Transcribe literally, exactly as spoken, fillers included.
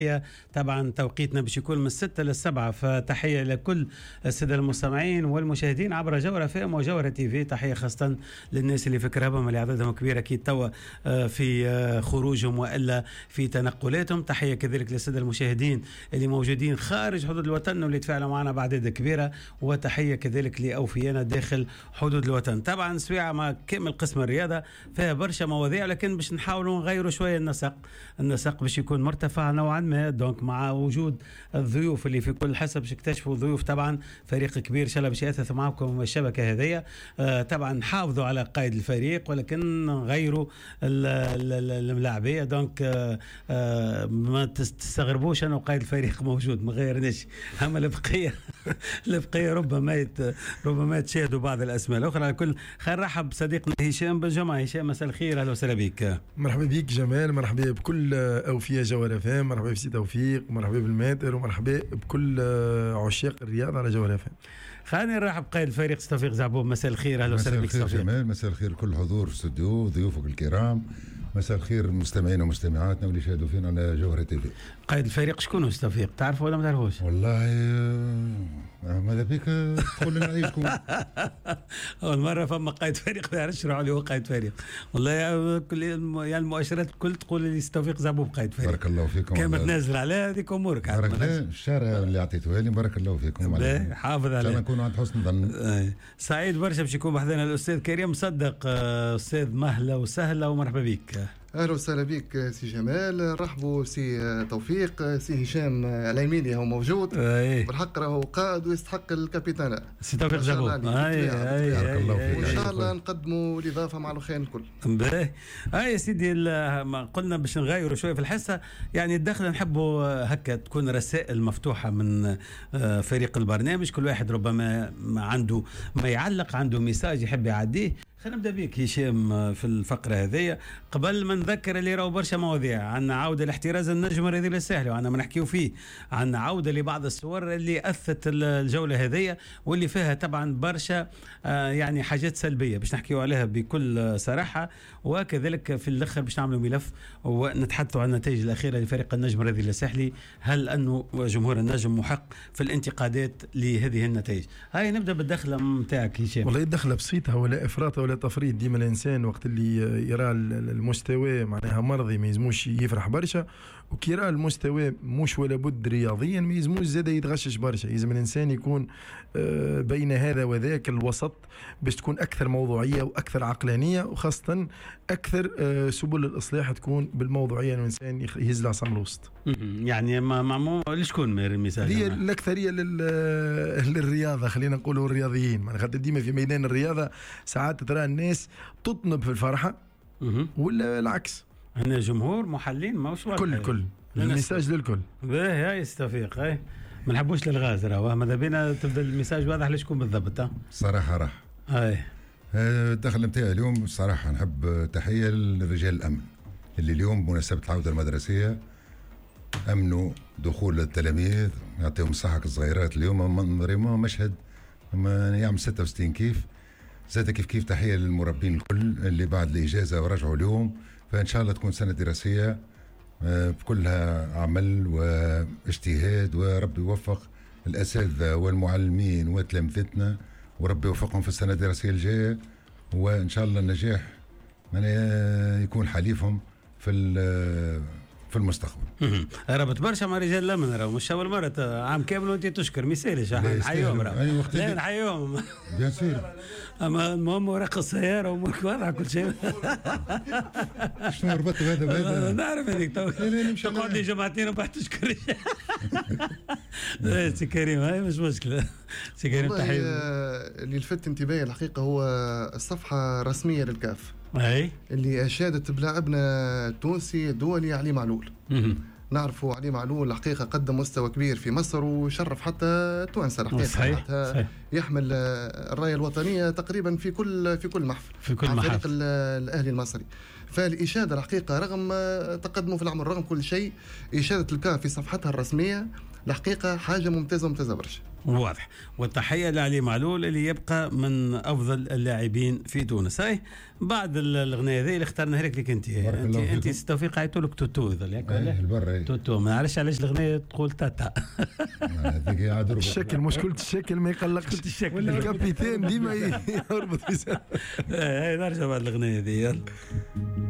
طبعا توقيتنا باش يكون من الستة للسبعة، فتحية لكل السادة المستمعين والمشاهدين عبر جورة فام وجورة تي في. تحية خاصة للناس اللي في كرهبهم اللي عددهم كبير أكيد توا في خروجهم وإلا في تنقلاتهم. تحية كذلك للسادة المشاهدين اللي موجودين خارج حدود الوطن واللي تفاعلوا معنا بعدد كبيرة، وتحية كذلك لأوفيانا داخل حدود الوطن. طبعا سويعة مع كامل قسم الرياضة فيها برشا مواضيع، لكن باش نحاولوا نغيروا شوية النسق النسق باش يكون مرتفع نوعا ما. دونك مع وجود الضيوف اللي في كل حسب باش اكتشفوا ضيوف، طبعا فريق كبير ان شاء الله باش ياثر معكم الشبكه هذيا. آه طبعا نحافظوا على قائد الفريق ولكن نغيروا الملاعبيه. دونك آه آه ما تستغربوش انه قائد الفريق موجود ما غيرناش، اما البقيه البقيه ربما يت ربما تشاهدوا بعض الاسماء الاخرى. على كل خير رحب بصديقنا هشام بن جمعه. هشام مساء الخير، اهلا وسهلا بك. مرحبا بك جمال، مرحبا بكل اوفياء جوهر فام، مرحبا بسي توفيق، مرحبا بالماتر، ومرحبا بكل عشاق الرياضه على جوهر فام. خلينا نرحب بقائد الفريق توفيق زعبوب. مساء الخير، اهلا وسهلا بك. مساء الخير جمال، مساء الخير كل حضور في الاستوديو ضيوفك الكرام، مساء الخير مستمعينا ومستمعاتنا واللي يشاهدوا فينا على جوهر تي في. قائد الفريق شكون هو توفيق، تعرفوا ولا ما تعرفوش؟ والله ماذا بك تقول لنا عليكم. اول مره فما قائد فريق ما يعرفش يشرحوا لي هو قائد فريق. والله كل يعني المؤشرات الكل تقول لي توفيق زعبوب قائد فريق. بارك الله فيكم. كما تنازل على هذيك امورك. بارك الله الشارع اللي عطيتوها لي، بارك الله فيكم. حافظ عليه، نكونوا عند حسن ظن. سعيد برشا باش يكون بحذنا الاستاذ كريم مصدق. استاذ مهلا وسهلا ومرحبا بك. اهلا وسهلا بك سي جمال، رحبوا سي توفيق. سي هشام العيميني هو موجود بالحق، راهو قائد ويستحق الكابيتانا. سي توفيق جابوه بارك الله فيك، وان شاء الله نقدموا الاضافه مع الاخوان الكل. باهي اه يا سيدي، ما قلنا باش نغيروا شويه في الحصه، يعني الدخله نحبوا هكا تكون رسائل مفتوحه من فريق البرنامج، كل واحد ربما ما عنده ما يعلق، عنده ميساج يحب يعديه. خلينا نبدا بك هشام في الفقره هذه، قبل ما نذكر اللي راهو برشا مواضيع. عندنا عوده لاحتراز النجم الرذيل الساحلي، وعندنا ما نحكيو فيه. عندنا عوده لبعض الصور اللي اثت الجوله هذه واللي فيها طبعا برشا آه يعني حاجات سلبيه باش نحكيو عليها بكل صراحه، وكذلك في الاخر باش نعملوا ملف ونتحدثوا عن النتائج الاخيره لفريق النجم الرذيل الساحلي. هل انه جمهور النجم محق في الانتقادات لهذه النتائج؟ هاي نبدا بالدخله نتاعك هشام. والله الدخله بسيطه، ولا افراط ولا تفريط. ديما الانسان وقت اللي يرى المستوى معناها مرضي ما يزموش يفرح برشا، وكي يرى المستوى مش ولا بد رياضيا ما يزموش زاد يتغشش برشا. يلزم الانسان يكون بين هذا وذاك الوسط باش تكون اكثر موضوعيه واكثر عقلانيه، وخاصه اكثر سبل الاصلاح تكون بالموضوعيه، الانسان يهز العصا الوسط. يعني ما ما لشكون المثال هي الاكثريه للرياضه، خلينا نقولوا الرياضيين. خاطر ديما في ميدان الرياضه ساعات ترى الناس تطنب في الفرحه ولا العكس. هنا جمهور محلين ماهوش كل كل الميساج للكل. باهي هاي استفيق. هاي ما نحبوش للغاز، راهو ماذا بينا تبدا الميساج واضح لشكون بالضبط. ها صراحه راح هاي الدخل نتاعي اليوم صراحه نحب تحيه لرجال الامن اللي اليوم بمناسبه العوده المدرسيه امنوا دخول التلاميذ، يعطيهم الصحه الصغيرات. اليوم مشهد ما يعمل ستة وستين كيف. زاد كيف كيف تحيه للمربين الكل اللي بعد الاجازه ورجعوا اليوم، فان شاء الله تكون سنه دراسيه بكلها عمل واجتهاد، وربي يوفق الاساتذه والمعلمين وتلامذتنا، وربي يوفقهم في السنه الدراسيه الجايه، وان شاء الله النجاح يكون حليفهم في في المستقبل. ربط برشا مع رجال الامن، راهو مش اول مره، عام كامل وانت تشكر ما يسالش. احنا نحييهم، راهو لا نحييهم بيان سور. اما المهم ورق السياره وامورك واضحه كل شيء. شنو ربطت هذا بهذا؟ نعرف هذيك تقعد لي جمعتين وبعد تشكر. سي كريم هاي مش مشكله. سي كريم تحيه. اللي لفت انتباهي الحقيقه هو الصفحه الرسميه للكاف اي اللي اشادت بلاعبنا التونسي الدولي علي معلول. نعرفوا علي معلول الحقيقه قدم مستوى كبير في مصر وشرف حتى التوانسه الحقيقه. صحيح. صحيح. يحمل الرايه الوطنيه تقريبا في كل في كل محفل في كل محفل فريق الاهلي المصري. فالاشاده الحقيقه رغم تقدمه في العمر رغم كل شيء، اشاده الكاف في صفحتها الرسميه الحقيقه حاجه ممتازه ممتازه برشا. واضح. والتحيه لعلي معلول اللي يبقى من افضل اللاعبين في تونس. هاي بعد الاغنيه هذه اللي اخترناها لك لك انت انت انت توفيق عيطوا لك توتو يظل البر توتو ما عرفش علاش الاغنيه تقول تاتا. هذيك الشكل مشكلة الشكل ما يقلقش الشكل الكابيتان ديما يربط في هاي نرجع بعد الاغنيه هذه يلا.